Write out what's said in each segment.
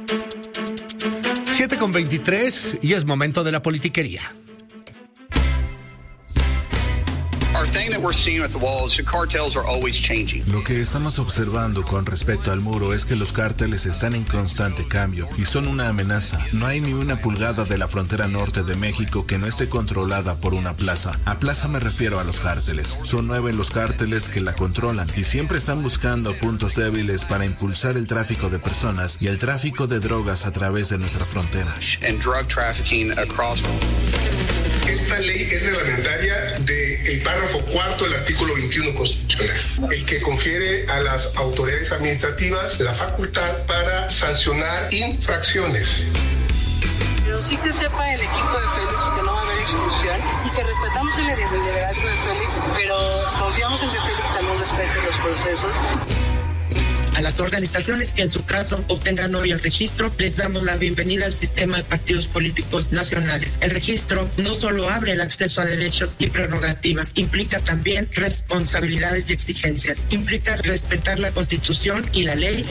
7:23 y es momento de la politiquería. Lo que estamos observando con respecto al muro es que los cárteles están en constante cambio y son una amenaza. No hay ni una pulgada de la frontera norte de México que no esté controlada por una plaza. A plaza me refiero a los cárteles. Son 9 los cárteles que la controlan y siempre están buscando puntos débiles para impulsar el tráfico de personas y el tráfico de drogas a través de nuestra frontera. Esta ley es reglamentaria del párrafo 4 del artículo 21 constitucional, el que confiere a las autoridades administrativas la facultad para sancionar infracciones. Pero sí que sepa el equipo de Félix que no va a haber exclusión y que respetamos el liderazgo de Félix, pero confiamos en que Félix también respete los procesos. A las organizaciones que en su caso obtengan hoy el registro, les damos la bienvenida al sistema de partidos políticos nacionales. El registro no solo abre el acceso a derechos y prerrogativas, implica también responsabilidades y exigencias. Implica respetar la Constitución y la ley.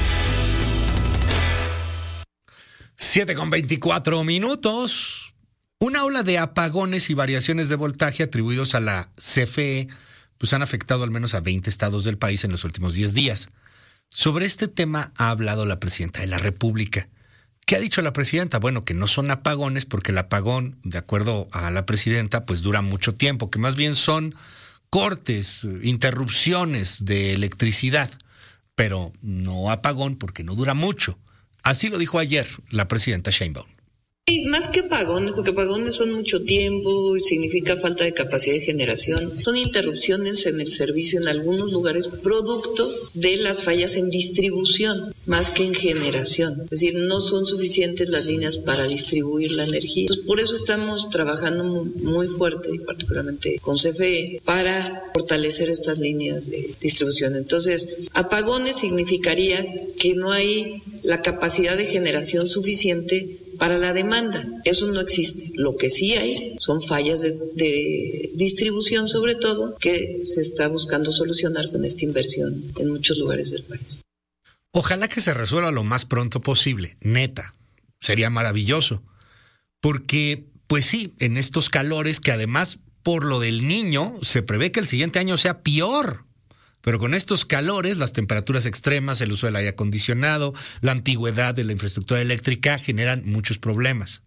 7:24. Una ola de apagones y variaciones de voltaje atribuidos a la CFE pues han afectado al menos a 20 estados del país en los últimos 10 días. Sobre este tema ha hablado la presidenta de la República. ¿Qué ha dicho la presidenta? Bueno, que no son apagones porque el apagón, de acuerdo a la presidenta, pues dura mucho tiempo, que más bien son cortes, interrupciones de electricidad, pero no apagón porque no dura mucho. Así lo dijo ayer la presidenta Sheinbaum. Sí, más que apagones, porque apagones son mucho tiempo y significa falta de capacidad de generación. Son interrupciones en el servicio en algunos lugares producto de las fallas en distribución, más que en generación. Es decir, no son suficientes las líneas para distribuir la energía. Entonces, por eso estamos trabajando muy fuerte, particularmente con CFE, para fortalecer estas líneas de distribución. Entonces, apagones significaría que no hay la capacidad de generación suficiente para la demanda. Eso no existe. Lo que sí hay son fallas de distribución, sobre todo, que se está buscando solucionar con esta inversión en muchos lugares del país. Ojalá que se resuelva lo más pronto posible, neta. Sería maravilloso. Porque, pues sí, en estos calores que además, por lo del Niño, se prevé que el siguiente año sea peor. Pero con estos calores, las temperaturas extremas, el uso del aire acondicionado, la antigüedad de la infraestructura eléctrica generan muchos problemas.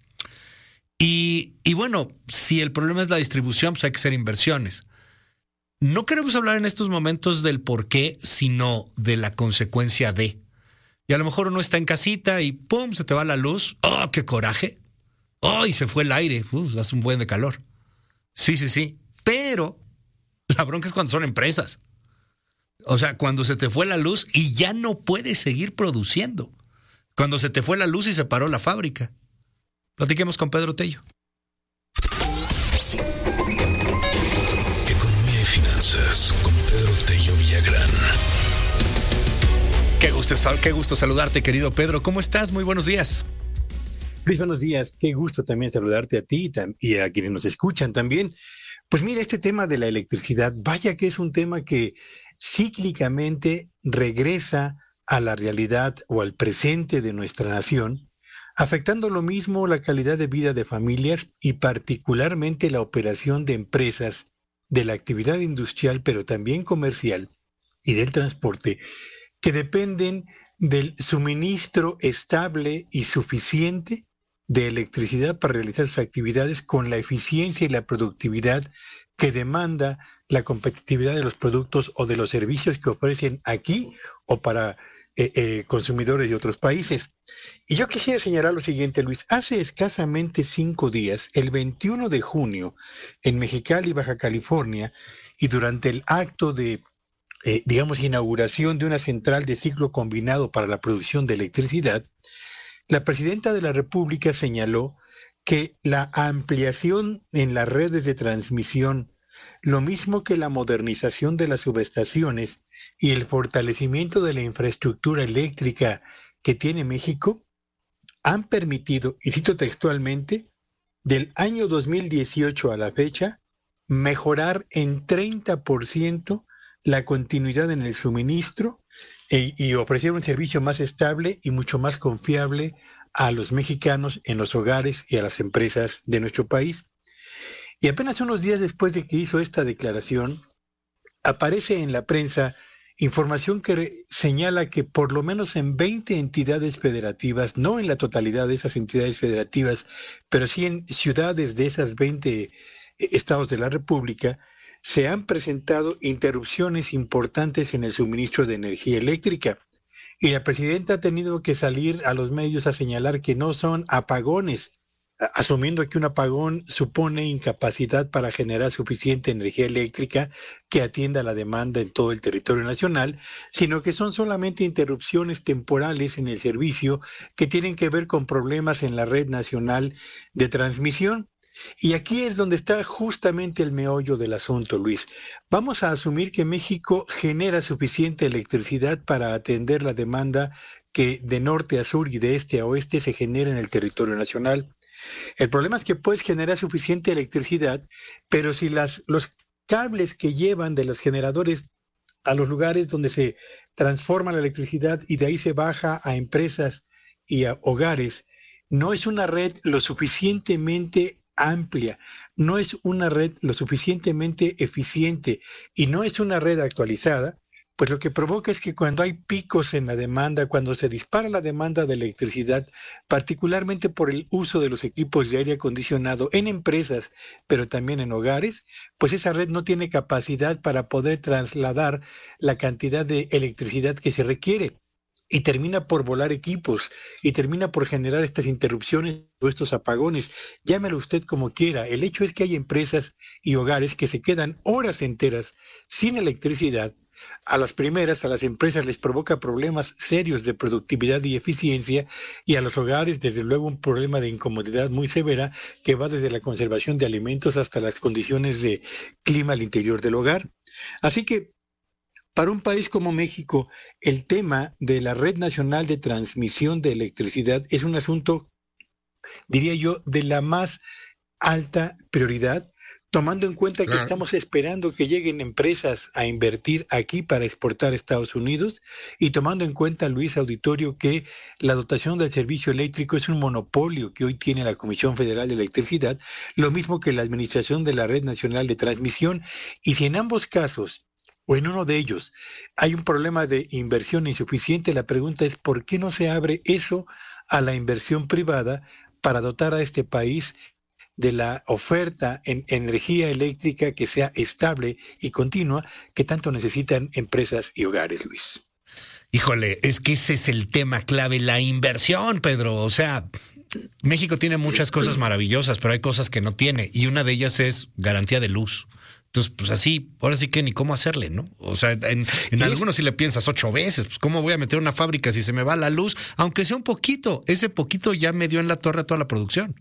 Y bueno, si el problema es la distribución, pues hay que hacer inversiones. No queremos hablar en estos momentos del por qué, sino de la consecuencia de. Y a lo mejor uno está en casita y ¡pum! Se te va la luz. ¡Oh, qué coraje! ¡Oh, y se fue el aire! Hace un buen de calor. Sí. Pero la bronca es cuando son empresas. O sea, cuando se te fue la luz y ya no puedes seguir produciendo. Cuando se te fue la luz y se paró la fábrica. Platiquemos con Pedro Tello. Economía y finanzas con Pedro Tello Villagrán. Qué gusto saludarte, querido Pedro. ¿Cómo estás? Muy buenos días. Luis, buenos días. Qué gusto también saludarte a ti y a quienes nos escuchan también. Pues mira, este tema de la electricidad, vaya que es un tema que cíclicamente regresa a la realidad o al presente de nuestra nación, afectando lo mismo la calidad de vida de familias y particularmente la operación de empresas de la actividad industrial, pero también comercial y del transporte, que dependen del suministro estable y suficiente de electricidad para realizar sus actividades con la eficiencia y la productividad que demanda la competitividad de los productos o de los servicios que ofrecen aquí o para consumidores de otros países. Y yo quisiera señalar lo siguiente, Luis. Hace escasamente 5 días, el 21 de junio, en Mexicali, Baja California, y durante el acto de, inauguración de una central de ciclo combinado para la producción de electricidad, la presidenta de la República señaló que la ampliación en las redes de transmisión, lo mismo que la modernización de las subestaciones y el fortalecimiento de la infraestructura eléctrica que tiene México, han permitido, y cito textualmente, del año 2018 a la fecha, mejorar en 30% la continuidad en el suministro y ofrecer un servicio más estable y mucho más confiable a los mexicanos en los hogares y a las empresas de nuestro país. Y apenas unos días después de que hizo esta declaración, aparece en la prensa información que señala que por lo menos en 20 entidades federativas, no en la totalidad de esas entidades federativas, pero sí en ciudades de esas 20 estados de la República, se han presentado interrupciones importantes en el suministro de energía eléctrica. Y la presidenta ha tenido que salir a los medios a señalar que no son apagones, asumiendo que un apagón supone incapacidad para generar suficiente energía eléctrica que atienda la demanda en todo el territorio nacional, sino que son solamente interrupciones temporales en el servicio que tienen que ver con problemas en la red nacional de transmisión. Y aquí es donde está justamente el meollo del asunto, Luis. Vamos a asumir que México genera suficiente electricidad para atender la demanda que de norte a sur y de este a oeste se genera en el territorio nacional. El problema es que puedes generar suficiente electricidad, pero si los cables que llevan de los generadores a los lugares donde se transforma la electricidad y de ahí se baja a empresas y a hogares, no es una red lo suficientemente amplia, no es una red lo suficientemente eficiente y no es una red actualizada, pues lo que provoca es que cuando hay picos en la demanda, cuando se dispara la demanda de electricidad, particularmente por el uso de los equipos de aire acondicionado en empresas, pero también en hogares, pues esa red no tiene capacidad para poder trasladar la cantidad de electricidad que se requiere. Y termina por volar equipos, y termina por generar estas interrupciones o estos apagones. Llámelo usted como quiera. El hecho es que hay empresas y hogares que se quedan horas enteras sin electricidad. A las primeras, a las empresas les provoca problemas serios de productividad y eficiencia, y a los hogares, desde luego, un problema de incomodidad muy severa que va desde la conservación de alimentos hasta las condiciones de clima al interior del hogar. Así que, para un país como México, el tema de la Red Nacional de Transmisión de Electricidad es un asunto, diría yo, de la más alta prioridad, tomando en cuenta que estamos esperando que lleguen empresas a invertir aquí para exportar a Estados Unidos y tomando en cuenta, Luis Auditorio, que la dotación del servicio eléctrico es un monopolio que hoy tiene la Comisión Federal de Electricidad, lo mismo que la administración de la Red Nacional de Transmisión, y si en ambos casos o en uno de ellos hay un problema de inversión insuficiente, la pregunta es ¿por qué no se abre eso a la inversión privada para dotar a este país de la oferta en energía eléctrica que sea estable y continua que tanto necesitan empresas y hogares, Luis? Híjole, es que ese es el tema clave, la inversión, Pedro. O sea, México tiene muchas cosas maravillosas, pero hay cosas que no tiene, y una de ellas es garantía de luz. Entonces, pues así, ahora sí que ni cómo hacerle, ¿no? O sea, en algunos sí le piensas 8 veces, pues cómo voy a meter una fábrica si se me va la luz, aunque sea un poquito, ese poquito ya me dio en la torre a toda la producción.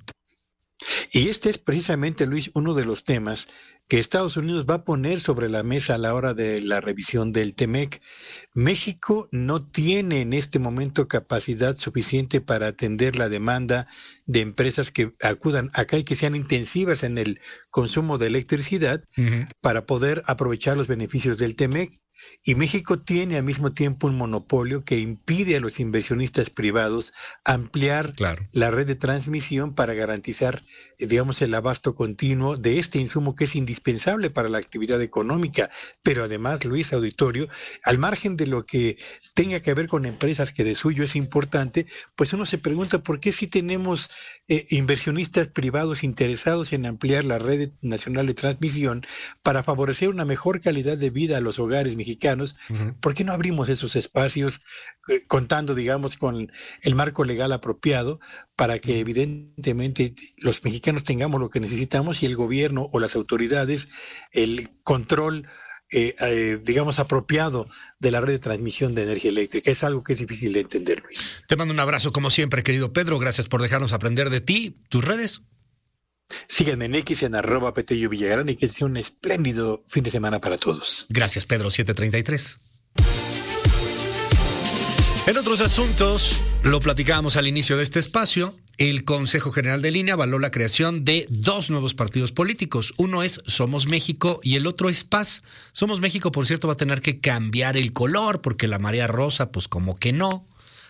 Y este es precisamente, Luis, uno de los temas que Estados Unidos va a poner sobre la mesa a la hora de la revisión del TEMEC. México no tiene en este momento capacidad suficiente para atender la demanda de empresas que acudan acá y que sean intensivas en el consumo de electricidad para poder aprovechar los beneficios del TEMEC. Y México tiene al mismo tiempo un monopolio que impide a los inversionistas privados ampliar la red de transmisión para garantizar, digamos, el abasto continuo de este insumo que es indispensable para la actividad económica. Pero además, Luis Auditorio, al margen de lo que tenga que ver con empresas que de suyo es importante, pues uno se pregunta por qué si tenemos inversionistas privados interesados en ampliar la red nacional de transmisión para favorecer una mejor calidad de vida a los hogares mexicanos. ¿Por qué no abrimos esos espacios contando, digamos, con el marco legal apropiado para que evidentemente los mexicanos tengamos lo que necesitamos y el gobierno o las autoridades el control digamos, apropiado de la red de transmisión de energía eléctrica? Es algo que es difícil de entender, Luis. Te mando un abrazo como siempre, querido Pedro. Gracias por dejarnos aprender de ti. ¿Tus redes? Síganme en X en @Petello Villagrán y que sea un espléndido fin de semana para todos. Gracias, Pedro. 7:33. En otros asuntos, lo platicábamos al inicio de este espacio, el Consejo General del INE avaló la creación de 2 nuevos partidos políticos. Uno es Somos México y el otro es Paz. Somos México, por cierto, va a tener que cambiar el color porque la marea rosa, pues como que no.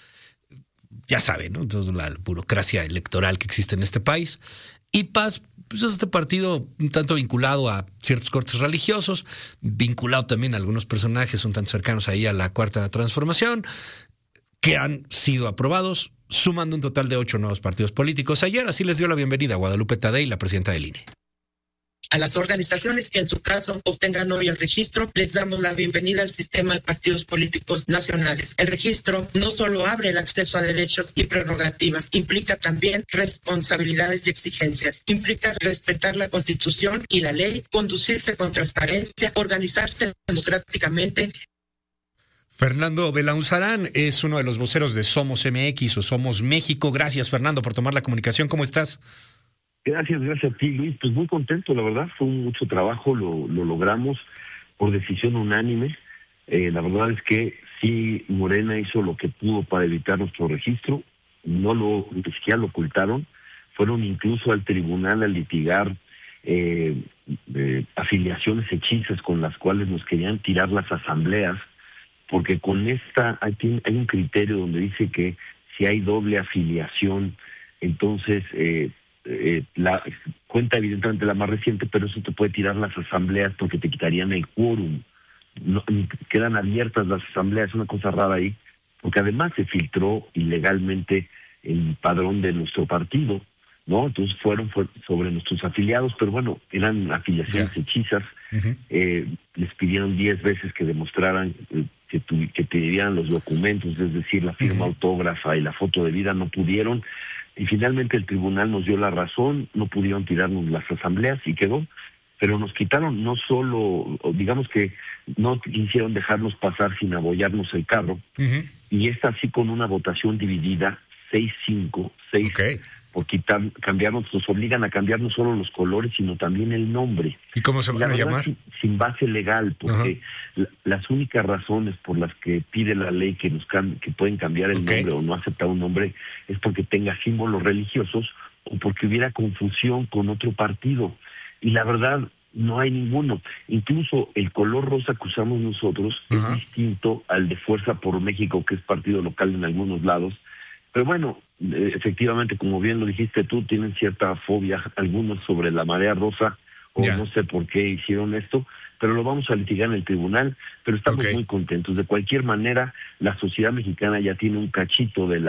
Ya saben, ¿no? Entonces, la burocracia electoral que existe en este país. Y Paz, pues es este partido un tanto vinculado a ciertos cortes religiosos, vinculado también a algunos personajes un tanto cercanos ahí a la Cuarta Transformación, que han sido aprobados, sumando un total de 8 nuevos partidos políticos. Ayer así les dio la bienvenida a Guadalupe Tadei, la presidenta del INE. A las organizaciones que en su caso obtengan hoy el registro, les damos la bienvenida al sistema de partidos políticos nacionales. El registro no solo abre el acceso a derechos y prerrogativas, implica también responsabilidades y exigencias. Implica respetar la Constitución y la ley, conducirse con transparencia, organizarse democráticamente. Fernando Belaunzarán es uno de los voceros de Somos MX o Somos México. Gracias, Fernando, por tomar la comunicación. ¿Cómo estás? Gracias a ti, Luis. Pues muy contento, la verdad. Fue mucho trabajo, lo logramos por decisión unánime. La verdad es que sí, Morena hizo lo que pudo para evitar nuestro registro. Ni siquiera lo ocultaron. Fueron incluso al tribunal a litigar afiliaciones hechizas con las cuales nos querían tirar las asambleas, porque con esta hay un criterio donde dice que si hay doble afiliación, entonces la cuenta evidentemente la más reciente, pero eso te puede tirar las asambleas porque te quitarían el quórum. No, quedan abiertas las asambleas, es una cosa rara ahí, porque además se filtró ilegalmente el padrón de nuestro partido, ¿no? Entonces fueron sobre nuestros afiliados, pero bueno, eran afiliaciones hechizas. Uh-huh. Les pidieron 10 veces que demostraran que te dieran los documentos, es decir, la firma autógrafa y la foto de vida, no pudieron. Y finalmente el tribunal nos dio la razón, no pudieron tirarnos las asambleas y quedó, pero nos quitaron no solo, digamos que no quisieron dejarnos pasar sin abollarnos el carro, y esta así con una votación dividida, 6-5, 6, okay, por cambiarnos, nos obligan a cambiar no solo los colores, sino también el nombre. ¿Y cómo se van a llamar? Sin base legal, porque las únicas razones por las que pide la ley que que pueden cambiar el nombre o no aceptar un nombre es porque tenga símbolos religiosos o porque hubiera confusión con otro partido. Y la verdad, no hay ninguno. Incluso el color rosa que usamos nosotros es distinto al de Fuerza por México, que es partido local en algunos lados. Pero bueno, efectivamente, como bien lo dijiste tú, tienen cierta fobia algunos sobre la marea rosa, o no sé por qué hicieron esto, pero lo vamos a litigar en el tribunal, pero estamos muy contentos. De cualquier manera, la sociedad mexicana ya tiene un cachito de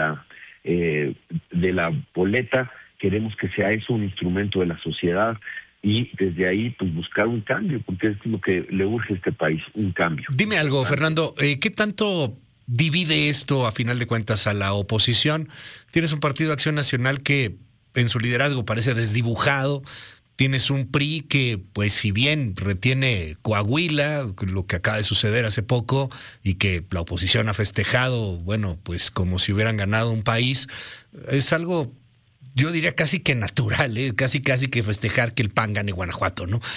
la boleta. Queremos que sea eso un instrumento de la sociedad y desde ahí pues buscar un cambio, porque es lo que le urge a este país, un cambio. Dime algo, Fernando, ¿qué tanto divide esto a final de cuentas a la oposición? Tienes un Partido Acción Nacional que en su liderazgo parece desdibujado, tienes un PRI que pues si bien retiene Coahuila, lo que acaba de suceder hace poco y que la oposición ha festejado, bueno, pues como si hubieran ganado un país, es algo, yo diría casi que natural, casi que festejar que el PAN gane Guanajuato, ¿no?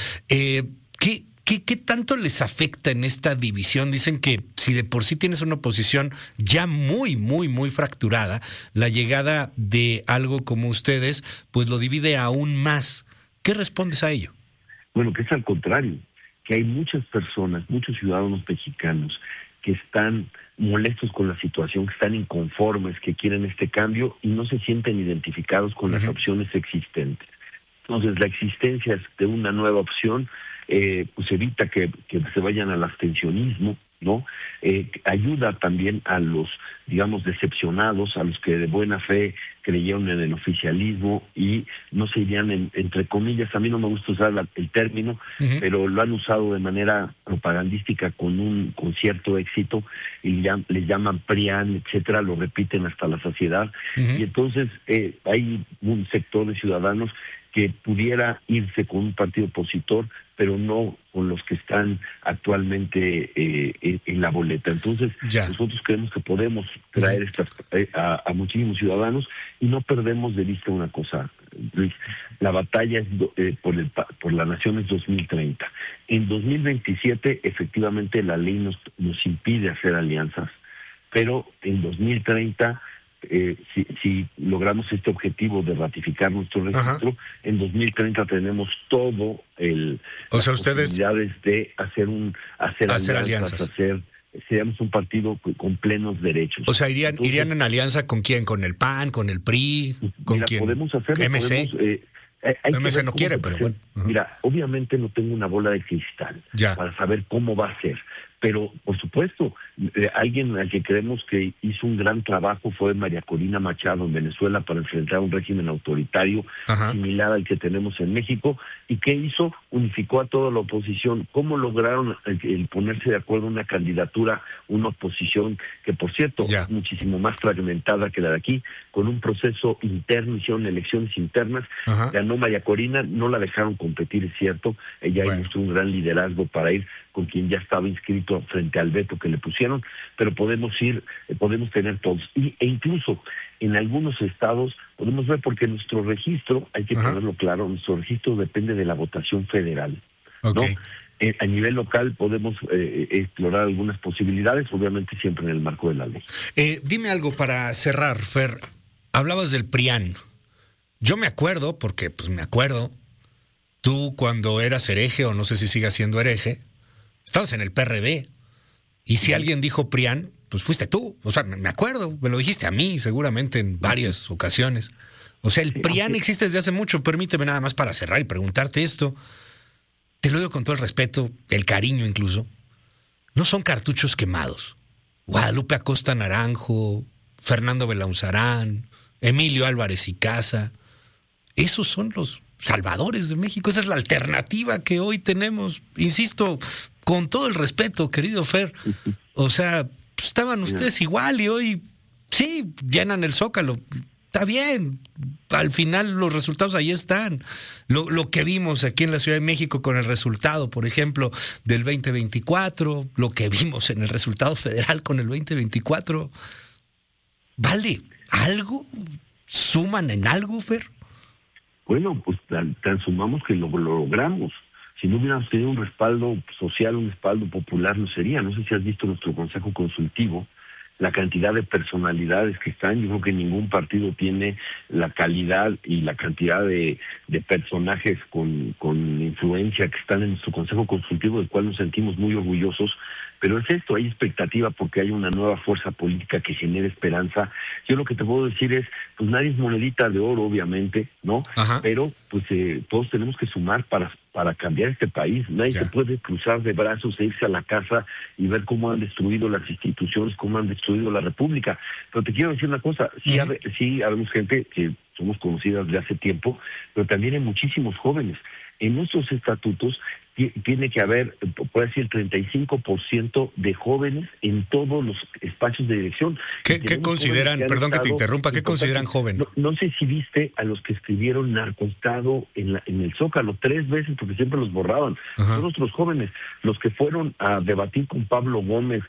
¿Qué tanto les afecta en esta división? Dicen que si de por sí tienes una oposición ya muy fracturada, la llegada de algo como ustedes, pues lo divide aún más. ¿Qué respondes a ello? Bueno, que es al contrario, que hay muchas personas, muchos ciudadanos mexicanos que están molestos con la situación, que están inconformes, que quieren este cambio y no se sienten identificados con las opciones existentes. Entonces, la existencia de una nueva opción pues evita que se vayan al abstencionismo, ¿no? Ayuda también a los, digamos, decepcionados, a los que de buena fe creyeron en el oficialismo y no se irían entre comillas, a mí no me gusta usar el término, pero lo han usado de manera propagandística con cierto éxito y les llaman PRIAN, etcétera, lo repiten hasta la saciedad, y entonces hay un sector de ciudadanos que pudiera irse con un partido opositor, pero no con los que están actualmente en la boleta. Entonces, nosotros creemos que podemos traer a muchísimos ciudadanos y no perdemos de vista una cosa, Luis. La batalla es por la nación es 2030. En 2027, efectivamente, la ley nos impide hacer alianzas, pero en 2030 si logramos este objetivo de ratificar nuestro registro, en 2030 tenemos todo o sea, ustedes posibilidades de hacer alianzas. Seríamos un partido con plenos derechos. O sea, irían en alianza ¿con quién? ¿Con el PAN? ¿Con el PRI? ¿Con quién? Podemos hacerlo. MC. MC no quiere, pero bueno. Mira, obviamente no tengo una bola de cristal para saber cómo va a ser. Pero, por supuesto, alguien al que creemos que hizo un gran trabajo fue María Corina Machado en Venezuela para enfrentar un régimen autoritario similar al que tenemos en México. ¿Y qué hizo? Unificó a toda la oposición. ¿Cómo lograron el ponerse de acuerdo en una candidatura, una oposición que, por cierto, es muchísimo más fragmentada que la de aquí, con un proceso interno, hicieron elecciones internas, ganó María Corina, no la dejaron competir, es cierto, ella mostró un gran liderazgo para ir con quien ya estaba inscrito frente al veto que le pusieron, pero podemos tener todos. E incluso en algunos estados podemos ver, porque nuestro registro, hay que tenerlo claro, nuestro registro depende de la votación federal, ¿no? A nivel local podemos explorar algunas posibilidades, obviamente siempre en el marco de la ley. Dime algo para cerrar, Fer. Hablabas del PRIAN. Yo me acuerdo, porque pues me acuerdo, tú cuando eras hereje, o no sé si sigas siendo hereje, estabas en el PRD, y si alguien dijo PRIAN, pues fuiste tú. O sea, me acuerdo, me lo dijiste a mí seguramente en varias ocasiones. O sea, el PRIAN existe desde hace mucho. Permíteme nada más para cerrar y preguntarte esto. Te lo digo con todo el respeto, el cariño incluso. No son cartuchos quemados. Guadalupe Acosta Naranjo, Fernando Belaunzarán, Emilio Álvarez y Casa. Esos son los salvadores de México. Esa es la alternativa que hoy tenemos. Insisto, con todo el respeto, querido Fer. O sea, pues estaban ustedes igual y hoy sí llenan el Zócalo. Está bien. Al final los resultados ahí están. Lo que vimos aquí en la Ciudad de México con el resultado, por ejemplo, del 2024, lo que vimos en el resultado federal con el 2024. ¿Vale algo? ¿Suman en algo, Fer? Bueno, pues tan sumamos que lo logramos. Si no hubiéramos tenido un respaldo social, un respaldo popular, no sería. No sé si has visto nuestro consejo consultivo, la cantidad de personalidades que están. Yo creo que ningún partido tiene la calidad y la cantidad de personajes con influencia que están en su consejo consultivo, del cual nos sentimos muy orgullosos. Pero es esto, hay expectativa porque hay una nueva fuerza política que genera esperanza. Yo lo que te puedo decir es, pues nadie es monedita de oro, obviamente, ¿no? Pero pues todos tenemos que sumar para cambiar este país. Nadie se puede cruzar de brazos e irse a la casa y ver cómo han destruido las instituciones, cómo han destruido la República. Pero te quiero decir una cosa, sí habemos gente que somos conocidas de hace tiempo, pero también hay muchísimos jóvenes. En nuestros estatutos tiene que haber, puede decir, el 35% de jóvenes en todos los espacios de dirección. ¿Qué consideran, perdón que te interrumpa, qué consideran joven? No sé si viste a los que escribieron narcoestado en el Zócalo 3 veces, porque siempre los borraban. Son nuestros jóvenes, los que fueron a debatir con Pablo Gómez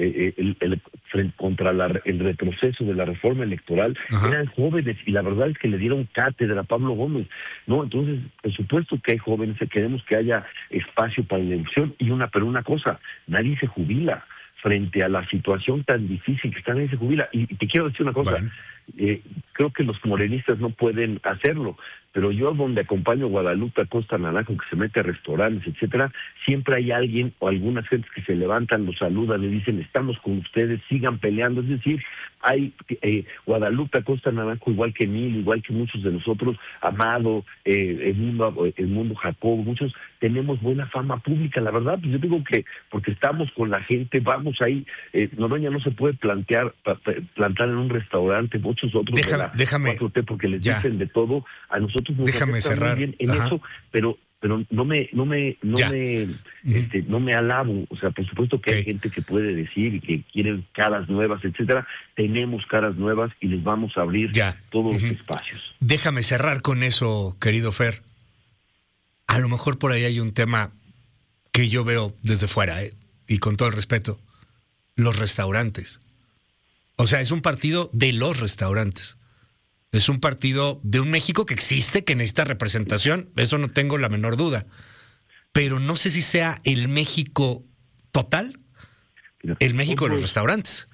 contra el retroceso de la reforma electoral, eran jóvenes, y la verdad es que le dieron cátedra a Pablo Gómez, ¿no? Entonces, por supuesto que hay jóvenes, queremos que haya espacio para la elección, pero una cosa, nadie se jubila frente a la situación tan difícil que está, nadie se jubila. Y te quiero decir una cosa, creo que los morenistas no pueden hacerlo, pero yo donde acompaño a Guadalupe Acosta Naranjo, que se mete a restaurantes, etcétera, siempre hay alguien o algunas gentes que se levantan, los saludan y dicen, estamos con ustedes, sigan peleando. Es decir, hay Guadalupe Acosta Naranjo, igual que Emilio, igual que muchos de nosotros, Amado, Edmundo Jacobo, muchos tenemos buena fama pública. La verdad, pues yo digo que porque estamos con la gente, vamos ahí. Noroña no se puede plantar en un restaurante, muchos otros déjame 4T, porque les dicen de todo. A nosotros nos déjame cerrar muy bien en eso, pero no me alabo. O sea, por supuesto que hay gente que puede decir y que quieren caras nuevas, etcétera. Tenemos caras nuevas y les vamos a abrir todos los espacios. Déjame cerrar con eso, querido Fer. A lo mejor por ahí hay un tema que yo veo desde fuera, y con todo el respeto, los restaurantes. O sea, es un partido de los restaurantes. Es un partido de un México que existe, que necesita representación, eso no tengo la menor duda. Pero no sé si sea el México total, el México de los restaurantes.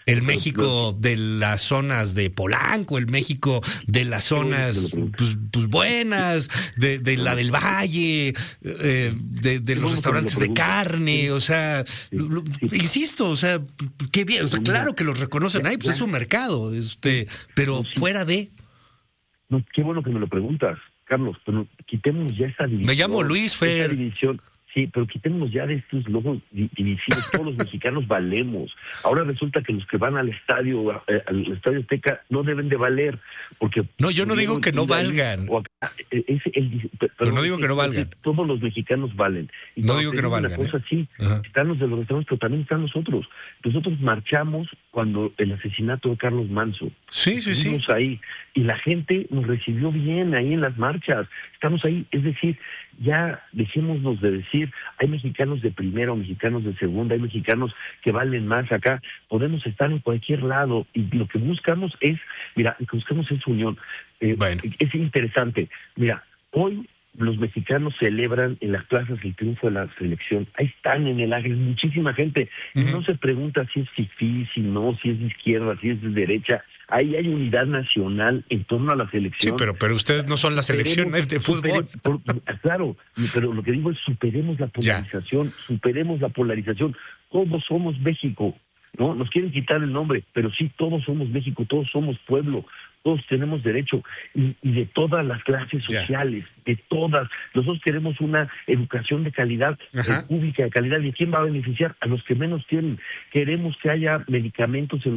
El México de las zonas de Polanco, el México de las zonas pues buenas, de la del Valle, de los restaurantes de carne, o sea, insisto, o sea, qué bien, o sea, claro que los reconocen ahí, pues es su mercado, pero fuera de... No, qué bueno que me lo preguntas, Carlos, pero quitemos ya esta división. Me llamo Luis Fer. Sí, pero quitemos ya de estos logos divisivos. Todos los mexicanos valemos. Ahora resulta que los que van al estadio Azteca no deben de valer, porque... No, yo no digo que no valgan. Pero no digo que no valgan. Todos los mexicanos valen. Y no digo que no valgan. Una cosa sí, están los de los restaurantes, pero también están nosotros. Nosotros marchamos cuando el asesinato de Carlos Manso. Sí. Estuvimos ahí y la gente nos recibió bien ahí en las marchas. Estamos ahí, es decir, ya dejémonos de decir, hay mexicanos de primera o mexicanos de segunda, hay mexicanos que valen más acá. Podemos estar en cualquier lado y lo que buscamos es, unión. Es interesante. Mira, hoy los mexicanos celebran en las plazas el triunfo de la selección. Ahí están en el Ángel muchísima gente. Y no se pregunta si es fifí, si no, si es de izquierda, si es de derecha. Ahí hay unidad nacional en torno a la selección. Sí, pero ustedes no son la selección de fútbol. Claro, pero lo que digo es superemos la polarización, Todos somos México, ¿no? Nos quieren quitar el nombre, pero sí, todos somos México, todos somos pueblo, todos tenemos derecho, y de todas las clases sociales, de todas. Nosotros queremos una educación de calidad, pública de calidad, ¿y quién va a beneficiar? A los que menos tienen. Queremos que haya medicamentos en